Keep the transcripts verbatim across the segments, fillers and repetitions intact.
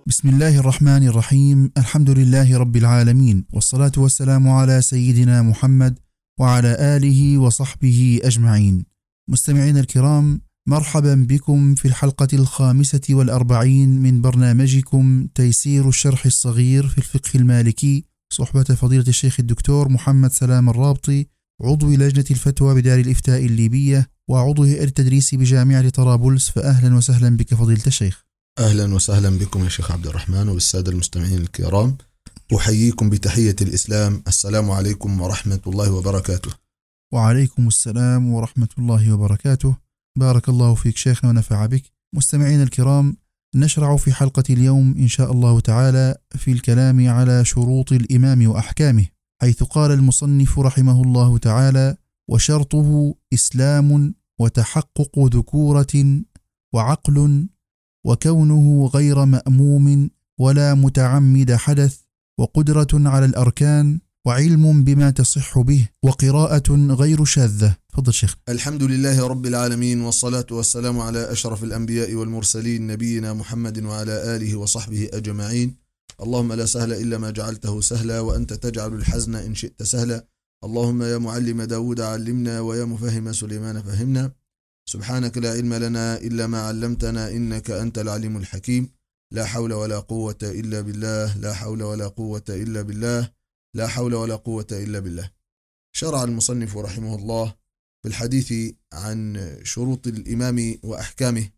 بسم الله الرحمن الرحيم. الحمد لله رب العالمين، والصلاة والسلام على سيدنا محمد وعلى آله وصحبه أجمعين. مستمعين الكرام، مرحبا بكم في الحلقة الخامسة والأربعين من برنامجكم تيسير الشرح الصغير في الفقه المالكي، صحبة فضيلة الشيخ الدكتور محمد سلام الرابطي، عضو لجنة الفتوى بدار الإفتاء الليبية وعضو هيئة التدريس بجامعة طرابلس. فأهلا وسهلا بك فضيلة الشيخ. أهلا وسهلا بكم يا شيخ عبد الرحمن وبالسادة المستمعين الكرام، أحييكم بتحية الإسلام. السلام عليكم ورحمة الله وبركاته. وعليكم السلام ورحمة الله وبركاته. بارك الله فيك شيخنا ونفع بك. مستمعين الكرام، نشرع في حلقة اليوم إن شاء الله تعالى في الكلام على شروط الإمام وأحكامه، حيث قال المصنف رحمه الله تعالى: وشرطه إسلام وتحقق ذكورة وعقل وكونه غير مأموم ولا متعمد حدث وقدرة على الأركان وعلم بما تصح به وقراءة غير شاذة. فضل شيخ. الحمد لله رب العالمين، والصلاة والسلام على أشرف الأنبياء والمرسلين نبينا محمد وعلى آله وصحبه أجمعين. اللهم لا سهل إلا ما جعلته سهلا، وأنت تجعل الحزن إن شئت سهلا. اللهم يا معلم داود علمنا، ويا مفهم سليمان فهمنا. سبحانك لا علم لنا إلا ما علمتنا، إنك أنت العليم الحكيم. لا حول ولا قوة إلا بالله، لا حول ولا قوة إلا بالله، لا حول ولا قوة إلا بالله. شرع المصنف رحمه الله في الحديث عن شروط الإمام وأحكامه،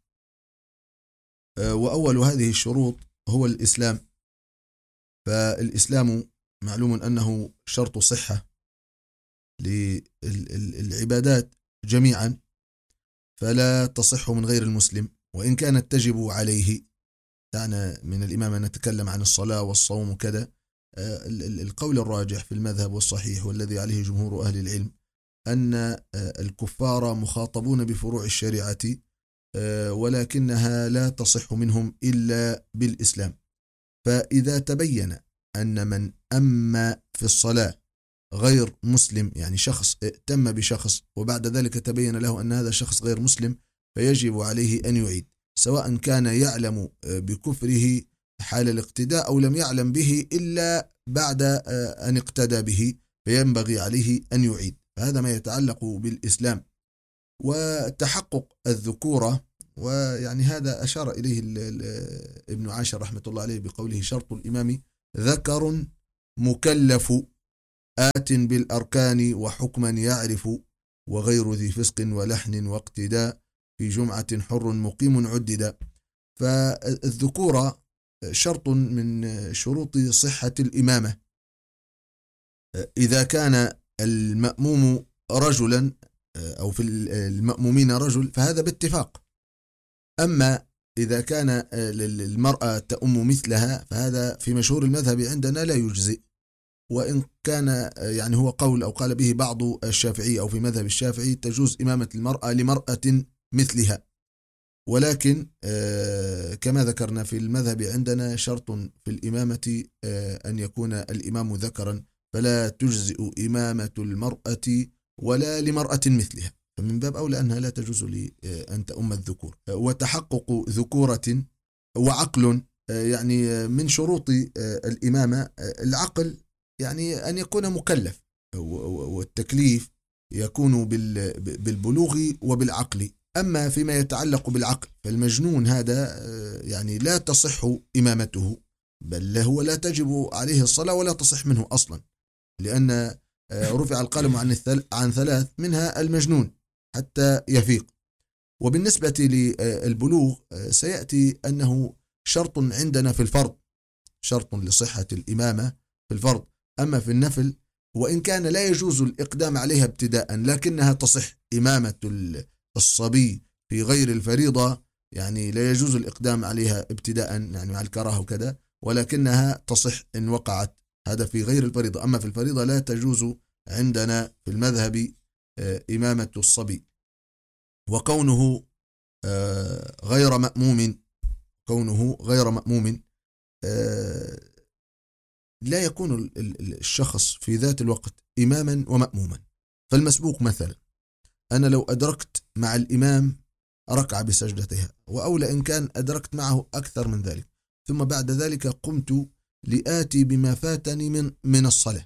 وأول هذه الشروط هو الإسلام. فالإسلام معلوم أنه شرط صحة للعبادات جميعا، فلا تصح من غير المسلم، وإن كانت تجب عليه. دعنا من الإمام أن نتكلم عن الصلاة والصوم وكذا. القول الراجح في المذهب والصحيح والذي عليه جمهور أهل العلم أن الكفار مخاطبون بفروع الشريعة، ولكنها لا تصح منهم إلا بالإسلام. فإذا تبين أن من أما في الصلاة غير مسلم، يعني شخص ائتم بشخص وبعد ذلك تبين له أن هذا الشخص غير مسلم، فيجب عليه أن يعيد، سواء كان يعلم بكفره حال الاقتداء أو لم يعلم به إلا بعد أن اقتدى به، فينبغي عليه أن يعيد. فهذا ما يتعلق بالإسلام. وتحقق الذكورة، ويعني هذا أشار إليه ابن عاشر رحمة الله عليه بقوله: شرط الإمام ذكر مكلف آت بالأركان وحكما يعرف وغير ذي فسق ولحن واقتداء في جمعة حر مقيم عددا. فالذكورة شرط من شروط صحة الإمامة. إذا كان المأموم رجلا أو في المأمومين رجل فهذا باتفاق. أما إذا كان المرأة تأم مثلها فهذا في مشهور المذهب عندنا لا يجزئ، وإن كان يعني هو قول أو قال به بعض الشافعي أو في مذهب الشافعي تجوز إمامة المرأة لمرأة مثلها. ولكن كما ذكرنا في المذهب عندنا شرط في الإمامة أن يكون الإمام ذكرا، فلا تجزئ إمامة المرأة ولا لمرأة مثلها، فمن باب أولى أنها لا تجوز لأن تأم الذكور. وتحقق ذكورة وعقل، يعني من شروط الإمامة العقل، يعني أن يكون مكلف، والتكليف يكون بالبلوغ وبالعقل. أما فيما يتعلق بالعقل فالمجنون هذا يعني لا تصح إمامته، بل هو لا تجب عليه الصلاة ولا تصح منه أصلا، لأن رفع القلم عن عن ثلاث منها المجنون حتى يفيق. وبالنسبة للبلوغ سيأتي أنه شرط عندنا في الفرض، شرط لصحة الإمامة في الفرض. أما في النفل وإن كان لا يجوز الإقدام عليها ابتداء، لكنها تصح إمامة الصبي في غير الفريضة، يعني لا يجوز الإقدام عليها ابتداء يعني مع الكراهة وكذا، ولكنها تصح إن وقعت، هذا في غير الفريضة. أما في الفريضة لا تجوز عندنا في المذهب إمامة الصبي. وكونه غير مأموم، كونه غير مأموم لا يكون الشخص في ذات الوقت إماما ومأموما. فالمسبوق مثلا، أنا لو أدركت مع الإمام ركعة بسجدتها، وأولى إن كان أدركت معه أكثر من ذلك، ثم بعد ذلك قمت لآتي بما فاتني من من الصلاة،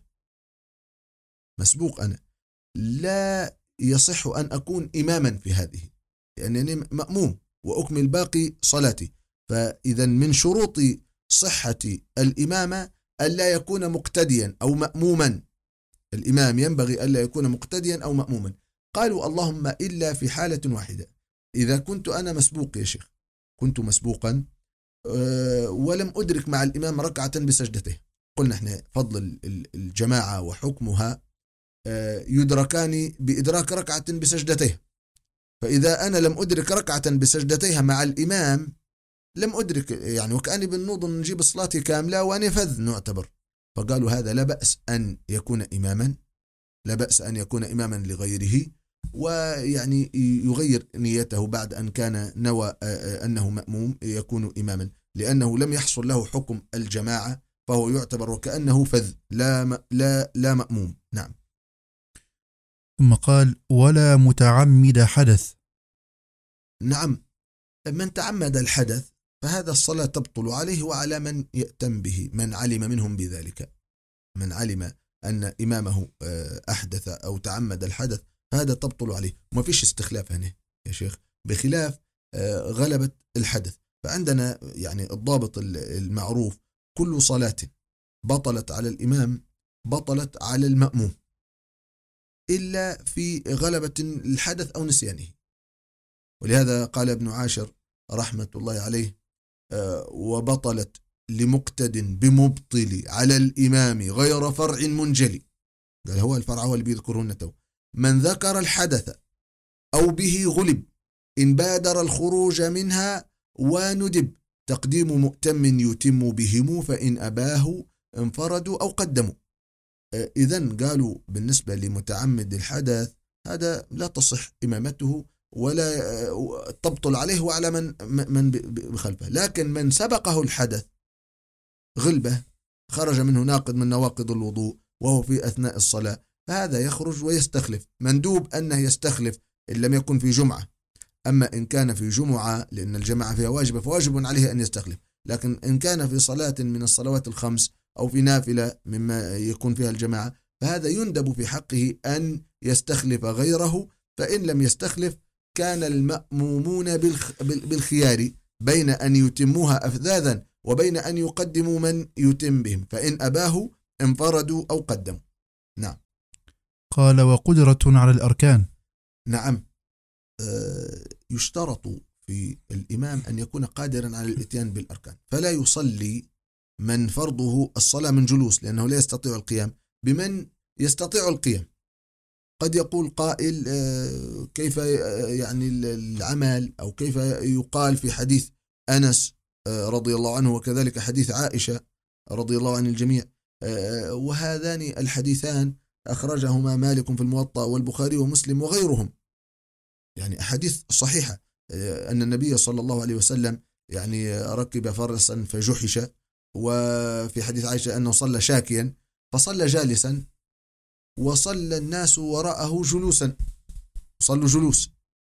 مسبوق أنا، لا يصح أن أكون إماما في هذه، لأنني مأموم وأكمل باقي صلاتي. فإذا من شروط صحة الإمامة ألا يكون مقتديا أو مأموما، الإمام ينبغي ألا يكون مقتديا أو مأموما. قالوا اللهم إلا في حالة واحدة، إذا كنت أنا مسبوق يا شيخ، كنت مسبوقا ولم أدرك مع الإمام ركعة بسجدته. قلنا احنا فضل الجماعة وحكمها يدركان بإدراك ركعة بسجدته، فإذا أنا لم أدرك ركعة بسجدتها مع الإمام لم أدرك، يعني وكأني بالنوض نجيب صلاتي كاملة وأنا فذ نعتبر. فقالوا هذا لا بأس أن يكون إماما، لا بأس أن يكون إماما لغيره، ويعني يغير نيته بعد أن كان نوى أنه مأموم يكون إماما، لأنه لم يحصل له حكم الجماعة، فهو يعتبر وكأنه فذ لا لا لا مأموم. نعم. ثم قال ولا متعمد حدث. نعم، من تعمد الحدث فهذا الصلاة تبطل عليه وعلى من يأتم به، من علم منهم بذلك، من علم أن إمامه أحدث أو تعمد الحدث هذا تبطل عليه، وما فيش استخلاف هنا يا شيخ، بخلاف غلبة الحدث. فعندنا يعني الضابط المعروف كل صلاة بطلت على الإمام بطلت على المأموم إلا في غلبة الحدث أو نسيانه. ولهذا قال ابن عاشر رحمة الله عليه وبطلت لمقتد بمبطل على الإمام غير فرع منجلي، قال هو الفرع هو اللي بيذكرون تو، من ذكر الحدث أو به غلب إن بادر الخروج منها وندب تقديم مؤتم يتم بهم فإن أباه انفردوا أو قدموا. إذن قالوا بالنسبة لمتعمد الحدث هذا لا تصح إمامته ولا تبطل عليه وعلى من من بخلفه، لكن من سبقه الحدث غلبة خرج منه ناقض من نواقض الوضوء وهو في أثناء الصلاة فهذا يخرج ويستخلف، مندوب أنه يستخلف إن لم يكن في جمعة. أما إن كان في جمعة لأن الجماعة فيها واجبة فواجب عليه أن يستخلف، لكن إن كان في صلاة من الصلوات الخمس أو في نافلة مما يكون فيها الجماعة فهذا يندب في حقه أن يستخلف غيره، فإن لم يستخلف كان المأمومون بالخيار بين أن يتموها أفذاذا وبين أن يقدموا من يتم بهم، فإن أباه انفردوا أو قدموا. نعم. قال وقدرة على الأركان. نعم، يشترط في الإمام أن يكون قادرا على الإتيان بالأركان، فلا يصلي من فرضه الصلاة من جلوس لأنه لا يستطيع القيام بمن يستطيع القيام. قد يقول قائل كيف يعني العمل أو كيف يقال في حديث أنس رضي الله عنه وكذلك حديث عائشة رضي الله عن الجميع، وهذان الحديثان أخرجهما مالك في الموطأ والبخاري ومسلم وغيرهم، يعني أحاديث صحيحة أن النبي صلى الله عليه وسلم يعني ركب فرسا فجحش، وفي حديث عائشة أنه صلى شاكيا فصلى جالسا وصلى الناس وراءه جلوسا، صلوا جلوس.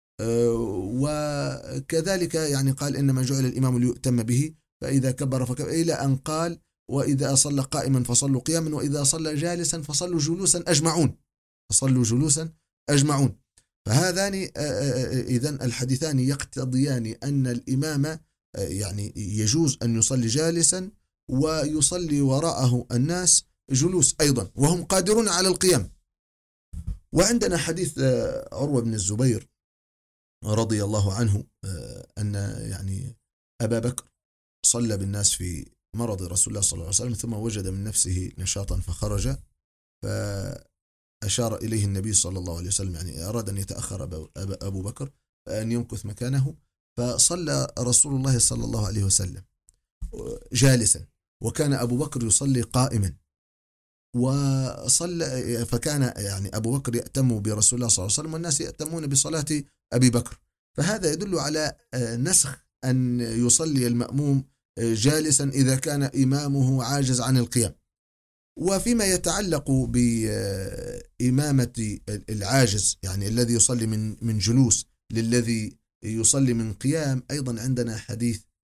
وكذلك يعني قال إنما جعل الإمام ليؤتم به فإذا كبر فكبر، إلى أن قال وإذا صلى قائما فصلوا قياما وإذا صلى جالسا فصلوا جلوسا أجمعون، فصلوا جلوسا أجمعون. فهذان إذن الحديثان يقتضيان أن الإمام يعني يجوز أن يصلي جالسا ويصلي وراءه الناس جلوس أيضا وهم قادرون على القيام. وعندنا حديث عروة بن الزبير رضي الله عنه أن يعني أبا بكر صلى بالناس في مرض رسول الله صلى الله عليه وسلم ثم وجد من نفسه نشاطا فخرج، فأشار إليه النبي صلى الله عليه وسلم يعني أراد أن يتأخر أبو بكر أن يمكث مكانه، فصلى رسول الله صلى الله عليه وسلم جالسا وكان أبو بكر يصلي قائما، وصلى فكان يعني أبو بكر يأتم برسول الله صلى الله عليه وسلم والناس يأتمون بصلاة أبي بكر، فهذا يدل على نسخ أن يصلي المأموم جالسا إذا كان إمامه عاجز عن القيام. وفيما يتعلق بإمامة العاجز يعني الذي يصلي من من جلوس للذي يصلي من قيام، أيضا عندنا حديث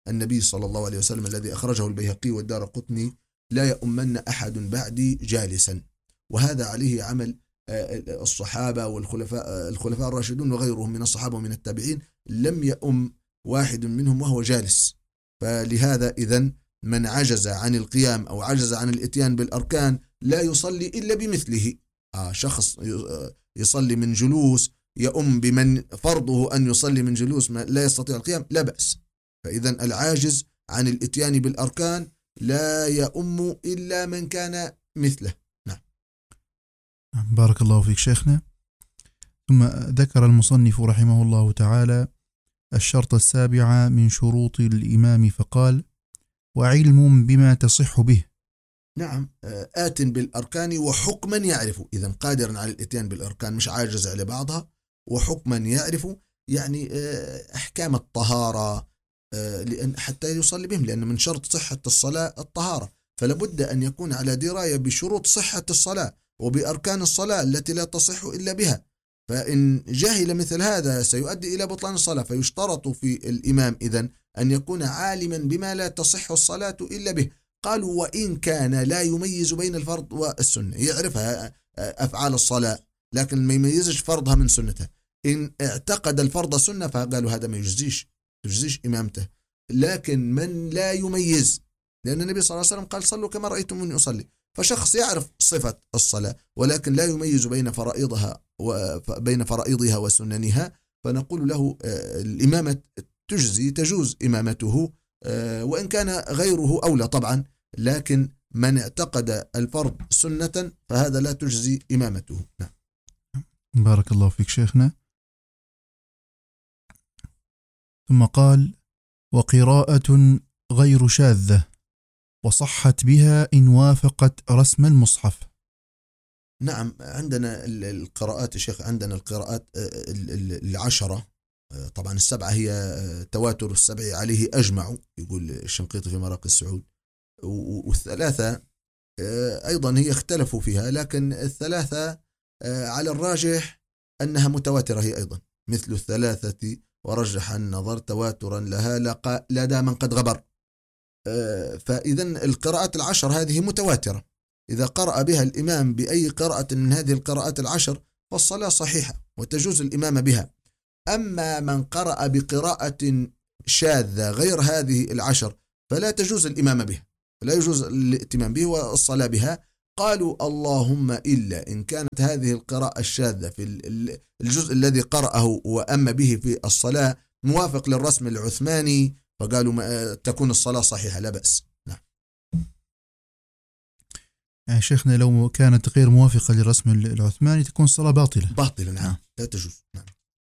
النبي صلى الله عليه وسلم الذي أخرجه البيهقي والدارقطني: لا يؤمن أحد بعدي جالسا. وهذا عليه عمل الصحابة والخلفاء الخلفاء الراشدون وغيرهم من الصحابة ومن التابعين، لم يؤم واحد منهم وهو جالس. فلهذا إذن من عجز عن القيام أو عجز عن الإتيان بالأركان لا يصلي إلا بمثله. آه شخص يصلي من جلوس يؤم بمن فرضه أن يصلي من جلوس ما لا يستطيع القيام، لا بأس. فإذن العاجز عن الإتيان بالأركان لا يؤم إلا من كان مثله. نعم. بارك الله فيك شيخنا. ثم ذكر المصنف رحمه الله تعالى الشرط السابع من شروط الإمام فقال: وعلم بما تصح به. نعم، آت بالأركان وحكما يعرف، إذن قادرا على الإتيان بالأركان مش عاجز على بعضها، وحكما يعرف يعني أحكام الطهارة لأن حتى يصلي بهم، لأن من شرط صحة الصلاة الطهارة، فلابد أن يكون على دراية بشروط صحة الصلاة وبأركان الصلاة التي لا تصح إلا بها. فإن جهل مثل هذا سيؤدي إلى بطلان الصلاة. فيشترط في الإمام إذن أن يكون عالما بما لا تصح الصلاة إلا به. قالوا: وإن كان لا يميز بين الفرض والسنة، يعرفها أفعال الصلاة لكن ما يميزش فرضها من سنتها. إن اعتقد الفرض سنة فقالوا هذا ما يجزيش تجزيش إمامته. لكن من لا يميز، لأن النبي صلى الله عليه وسلم قال: صلوا كما رأيتموني أصلي. فشخص يعرف صفة الصلاة ولكن لا يميز بين فرائضها وبين فرائضها وسننها، فنقول له الإمامة تجزي تجوز إمامته، وإن كان غيره أولى طبعا، لكن من اعتقد الفرض سنة فهذا لا تجزي إمامته. نعم. بارك الله فيك شيخنا. ثم قال: وقراءة غير شاذة وصحت بها إن وافقت رسم المصحف. نعم، عندنا القراءات يا شيخ، عندنا القراءات العشرة، طبعا السبعة هي تواتر السبع عليه أجمع، يقول الشنقيطي في مراقي السعود، والثلاثة أيضا هي اختلفوا فيها، لكن الثلاثة على الراجح أنها متواترة هي أيضا، مثل الثلاثة ورجح النظر تواترا لها لدى من قد غبر. فإذن القراءات العشر هذه متواترة، إذا قرأ بها الإمام بأي قراءة من هذه القراءات العشر فالصلاة صحيحة وتجوز الإمام بها. أما من قرأ بقراءة شاذة غير هذه العشر فلا تجوز الإمام بها، لا يجوز الائتمام به والصلاة بها. قالوا: اللهم إلا إن كانت هذه القراءة الشاذة في الجزء الذي قرأه وأم به في الصلاة موافق للرسم العثماني، فقالوا تكون الصلاة صحيحة لا بأس. نعم. يعني شيخنا لو كانت غير موافقة للرسم العثماني تكون الصلاة باطلة. باطلة نعم، لا تجوز. نعم.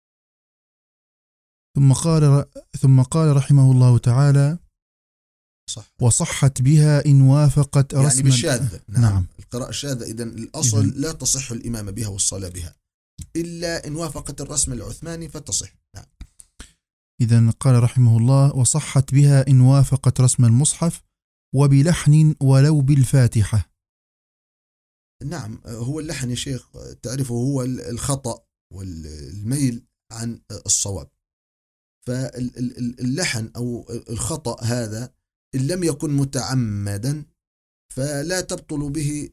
ثم قال ثم قال رحمه الله تعالى: صح. وصحت بها إن وافقت رسم يعني بالشاذة. نعم. نعم. القراءة الشاذة إذن الأصل إذن لا تصح الإمام بها والصلاة بها إلا إن وافقت الرسم العثماني فتصح. نعم. إذن قال رحمه الله: وصحت بها إن وافقت رسم المصحف وبلحن ولو بالفاتحة. نعم، هو اللحن يا شيخ تعرفه هو الخطأ والميل عن الصواب. فاللحن أو الخطأ هذا إن لم يكن متعمدا فلا تبطل به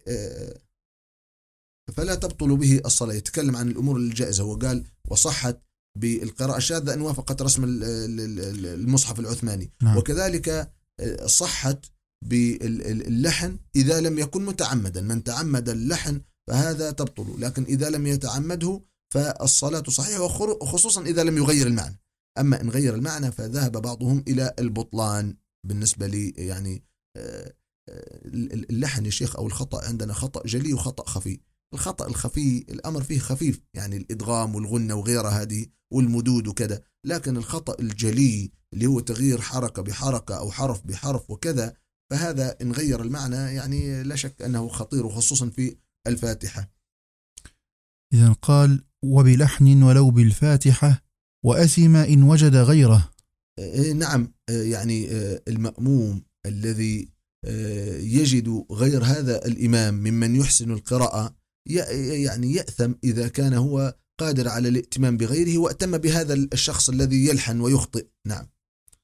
فلا تبطل به الصلاة. يتكلم عن الأمور الجائزة، وقال: وصحت بالقراءة الشاذة أن وافقت رسم المصحف العثماني. نعم. وكذلك صحت باللحن إذا لم يكن متعمدا، من تعمد اللحن فهذا تبطل، لكن إذا لم يتعمده فالصلاة صحيحة، وخصوصا إذا لم يغير المعنى. أما إن غير المعنى فذهب بعضهم إلى البطلان بالنسبة لي. يعني اللحن يا شيخ أو الخطأ عندنا خطأ جلي وخطأ خفي. الخطأ الخفي الأمر فيه خفيف، يعني الإدغام والغنة وغيرها هذه والمدود وكذا، لكن الخطأ الجلي اللي هو تغيير حركة بحركة أو حرف بحرف وكذا، فهذا إن غير المعنى يعني لا شك أنه خطير، وخصوصا في الفاتحة. إذن قال: وبلحن ولو بالفاتحة وأثم إن وجد غيره. نعم، يعني المأموم الذي يجد غير هذا الإمام ممن يحسن القراءة يعني يأثم إذا كان هو قادر على الائتمام بغيره وأتم بهذا الشخص الذي يلحن ويخطئ. نعم.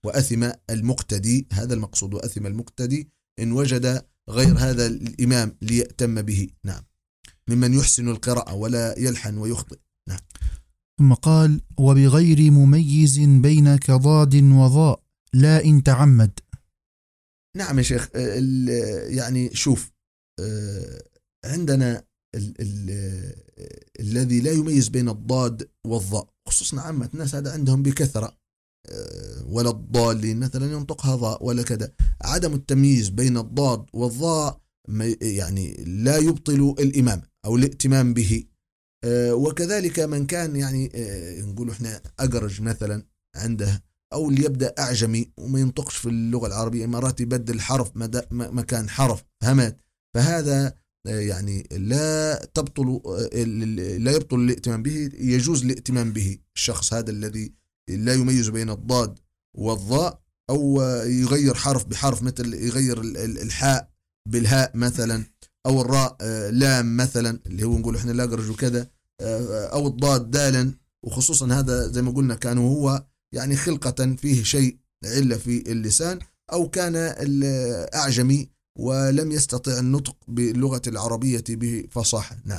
وأثم المقتدي، هذا المقصود، وأثم المقتدي إن وجد غير هذا الإمام ليأتم به. نعم، ممن يحسن القراءة ولا يلحن ويخطئ. نعم. ثم قال: وبغير مميز بين كضاد وضاء لا إن تعمد. نعم يا شيخ، يعني شوف، عندنا ال ال الذي لا يميز بين الضاد والضاء، خصوصا عامة الناس هذا عندهم بكثرة، ولا الضالين مثلا ينطقها ضاء ولا كذا. عدم التمييز بين الضاد والضاء يعني لا يبطل الإمام أو الائتمام به. وكذلك من كان يعني نقول احنا أجرج مثلا عنده، أو اللي يبدأ أعجمي وما ينطقش في اللغة العربية، مرات يبدل حرف مكان حرف، فهمت؟ فهذا يعني لا تبطل لا يبطل الائتمام به، يجوز الائتمام به. الشخص هذا الذي لا يميز بين الضاد والضاء، أو يغير حرف بحرف، مثل يغير الحاء بالهاء مثلا، أو الراء لام مثلا اللي هو نقول احنا لاقرج وكذا، أو الضاد دالا. وخصوصا هذا زي ما قلنا كان هو يعني خلقة فيه شيء علة في اللسان، أو كان الأعجمي ولم يستطيع النطق باللغة العربية بفصاحة. نعم.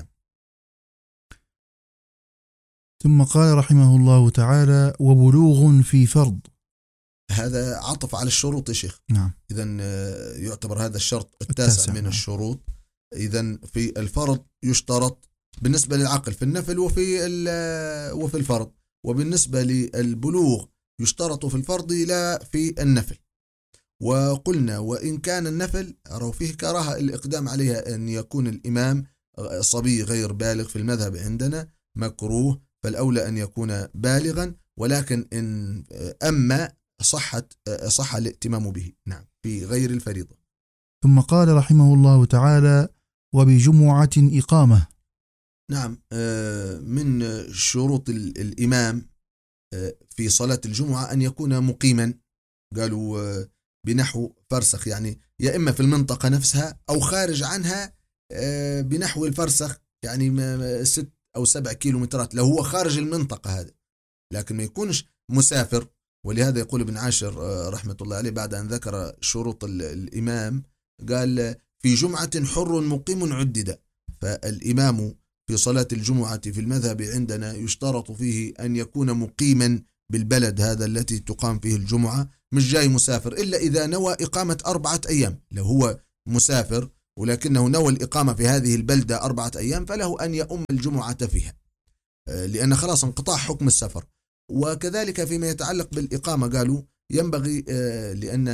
ثم قال رحمه الله تعالى: وبلوغ في فرض. هذا عطف على الشروط يا شيخ. نعم. إذن يعتبر هذا الشرط التاسع, التاسع من نعم. الشروط. إذن في الفرض يشترط بالنسبة للعقل في النفل وفي وفي الفرض، وبالنسبة للبلوغ يشترط في الفرض لا في النفل. وقلنا وإن كان النفل أروا فيه كراهة الإقدام عليها، أن يكون الإمام صبي غير بالغ، في المذهب عندنا مكروه، فالأولى أن يكون بالغا، ولكن إن أما صحت صح الائتمام به. نعم، في غير الفريضة. ثم قال رحمه الله تعالى: وبجمعة إقامة. نعم، من شروط الإمام في صلاة الجمعة أن يكون مقيما، قالوا بنحو فرسخ، يعني يا إما في المنطقة نفسها أو خارج عنها بنحو الفرسخ، يعني ست أو سبع كيلومترات لو هو خارج المنطقة هذا، لكن ما يكونش مسافر. ولهذا يقول ابن عاشر رحمة الله عليه بعد أن ذكر شروط الإمام قال: في جمعة حر مقيم عدد. فالإمام في صلاة الجمعة في المذهب عندنا يشترط فيه أن يكون مقيما بالبلد هذا التي تقام فيه الجمعة، مش جاي مسافر، إلا إذا نوى إقامة أربعة أيام. لو هو مسافر ولكنه نوى الإقامة في هذه البلدة أربعة أيام فله أن يؤم الجمعة فيها، لأن خلاص انقطاع حكم السفر. وكذلك فيما يتعلق بالإقامة قالوا ينبغي لأن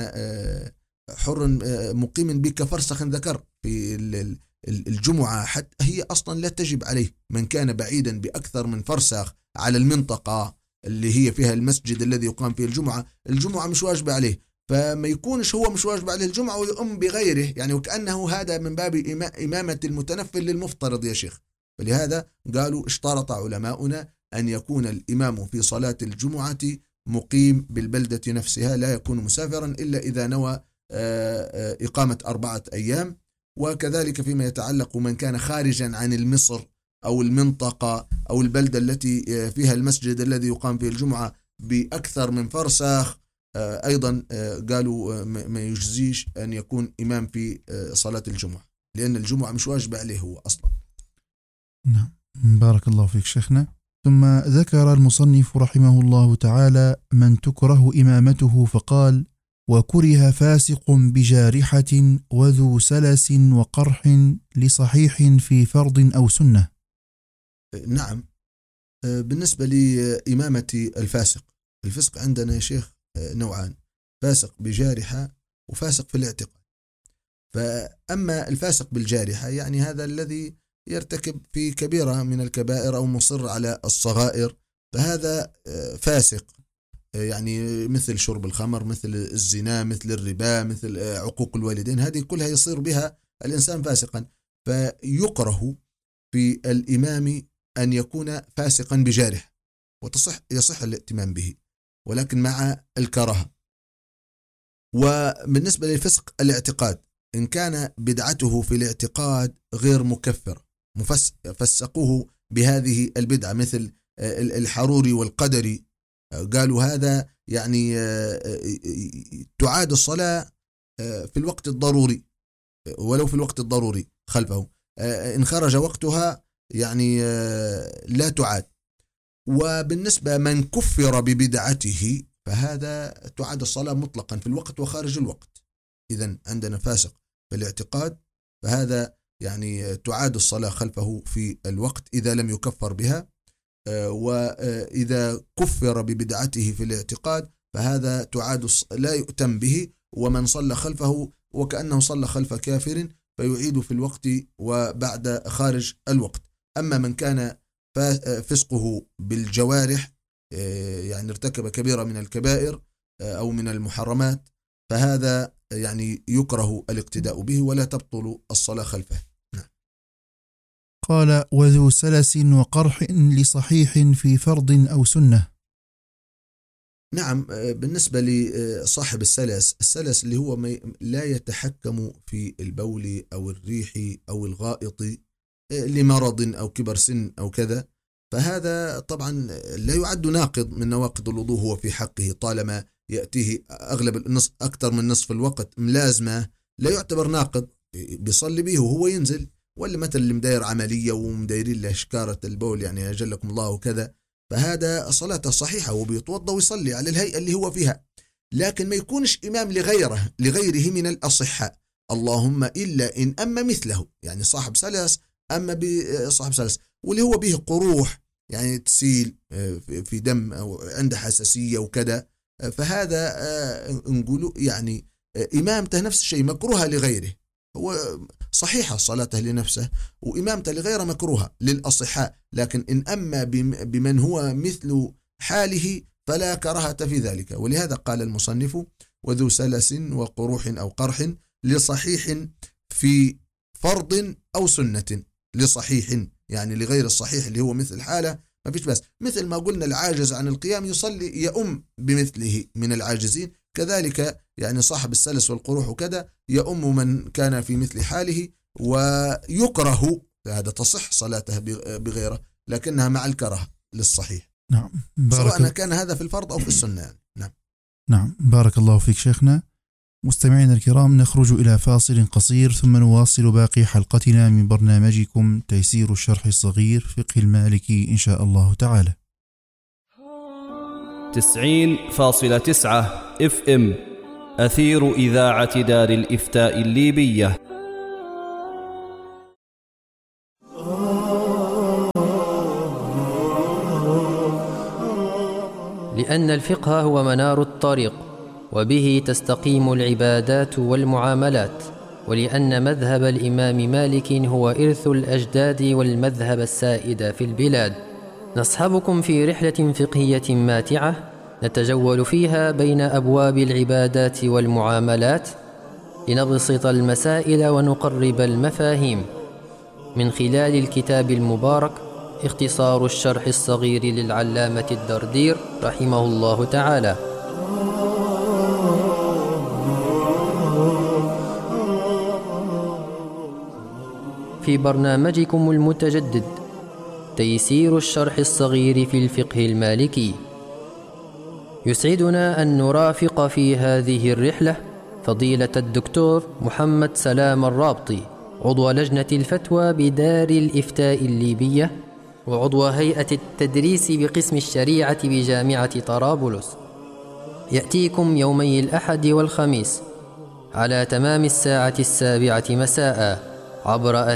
حر مقيم بك فرسخ ذكر في الجمعة، حتى هي أصلا لا تجب عليه. من كان بعيدا بأكثر من فرسخ على المنطقة اللي هي فيها المسجد الذي يقام فيه الجمعة، الجمعة مش واجبة عليه، فما يكونش هو مش واجب عليه الجمعة ويؤم بغيره، يعني وكأنه هذا من باب إمامة المتنفل للمفترض يا شيخ. فلهذا قالوا اشترط علماؤنا أن يكون الإمام في صلاة الجمعة مقيم بالبلدة نفسها، لا يكون مسافرا إلا إذا نوى إقامة أربعة أيام. وكذلك فيما يتعلق من كان خارجا عن المصر أو المنطقة أو البلدة التي فيها المسجد الذي يقام فيه الجمعة بأكثر من فرسخ، أيضا قالوا ما يجزيش أن يكون إمام في صلاة الجمعة، لأن الجمعة مش واجب عليه هو أصلا. نعم، بارك الله فيك شيخنا. ثم ذكر المصنف رحمه الله تعالى من تكره إمامته فقال: وكره فاسق بجارحة وذو سلس وقرح لصحيح في فرض أو سنة. نعم، بالنسبة لإمامة الفاسق، الفسق عندنا يا شيخ نوعان: فاسق بجارحة وفاسق في الاعتقاد. فأما الفاسق بالجارحة يعني هذا الذي يرتكب في كبيرة من الكبائر أو مصر على الصغائر، فهذا فاسق، يعني مثل شرب الخمر، مثل الزنا، مثل الربا، مثل عقوق الوالدين، هذه كلها يصير بها الإنسان فاسقا. فيكره في الإمام أن يكون فاسقا بجارح، وتصح يصح الائتمام به ولكن مع الكراهة. وبالنسبة للفسق الاعتقاد، إن كان بدعته في الاعتقاد غير مكفر فسقوه بهذه البدعة، مثل الحروري والقدري قالوا هذا يعني تعاد الصلاة في الوقت الضروري ولو في الوقت الضروري خلفه، إن خرج وقتها يعني لا تعاد. وبالنسبة من كفر ببدعته فهذا تعاد الصلاة مطلقا في الوقت وخارج الوقت. إذن عندنا فاسق في الاعتقاد فهذا يعني تعاد الصلاة خلفه في الوقت إذا لم يكفر بها، وإذا كفر ببدعته في الاعتقاد فهذا تعاد لا يؤتم به، ومن صلى خلفه وكأنه صلى خلف كافر فيعيد في الوقت وبعد خارج الوقت. أما من كان فسقه بالجوارح يعني ارتكب كبيرة من الكبائر أو من المحرمات فهذا يعني يكره الاقتداء به ولا تبطل الصلاة خلفه. نعم. قال: وذو سلس وقرح لصحيح في فرض أو سنة. نعم، بالنسبة لصاحب السلس، السلس اللي هو لا يتحكم في البول أو الريح أو الغائط لمرض أو كبر سن أو كذا، فهذا طبعا لا يعد ناقض من نواقض الوضوء هو في حقه، طالما يأتيه أغلب النصف أكثر من نصف الوقت ملازمة لا يعتبر ناقض، بيصلي به وهو ينزل. ولا مثل اللي مداير عملية ومدايرين له شكارة البول يعني أجلكم الله وكذا، فهذا صلاته صحيحة وبيتوضى ويصلي على الهيئة اللي هو فيها، لكن ما يكونش إمام لغيره لغيره من الأصحاء، اللهم إلا إن أما مثله، يعني صاحب سلس أما بصاحب سلس واللي هو به قروح يعني تسيل في دم أو عنده حساسية وكذا، فهذا نقوله يعني إمامته نفس الشيء مكروهة لغيره، هو صحيحة صلاته لنفسه وإمامته لغيره مكروهة للأصحاء، لكن إن أما بمن هو مثل حاله فلا كراهة في ذلك. ولهذا قال المصنف: وذو سلس وقروح أو قرح لصحيح في فرض أو سنة. لصحيح يعني لغير الصحيح اللي هو مثل حاله ما فيش بس، مثل ما قلنا العاجز عن القيام يصلي يؤم بمثله من العاجزين، كذلك يعني صاحب السلس والقروح وكذا يؤم من كان في مثل حاله، ويكره هذا تصح صلاته بغيره لكنها مع الكره للصحيح. نعم، سواء كان هذا في الفرض أو في السنة يعني. نعم. نعم، بارك الله فيك شيخنا. مستمعينا الكرام، نخرج إلى فاصل قصير ثم نواصل باقي حلقتنا من برنامجكم تيسير الشرح الصغير فقه المالكي إن شاء الله تعالى. تسعين فاصلة تسعة اف ام أثير إذاعة دار الإفتاء الليبية. لأن الفقه هو منار الطريق وبه تستقيم العبادات والمعاملات، ولأن مذهب الإمام مالك هو إرث الأجداد والمذهب السائد في البلاد. نصحبكم في رحلة فقهية ماتعة نتجول فيها بين أبواب العبادات والمعاملات لنبسط المسائل ونقرب المفاهيم من خلال الكتاب المبارك اختصار الشرح الصغير للعلامة الدردير رحمه الله تعالى. في برنامجكم المتجدد تيسير الشرح الصغير في الفقه المالكي، يسعدنا أن نرافق في هذه الرحلة فضيلة الدكتور محمد سلام الرابطي، عضو لجنة الفتوى بدار الإفتاء الليبية وعضو هيئة التدريس بقسم الشريعة بجامعة طرابلس. يأتيكم يومي الأحد والخميس على تمام الساعة السابعة مساء عبر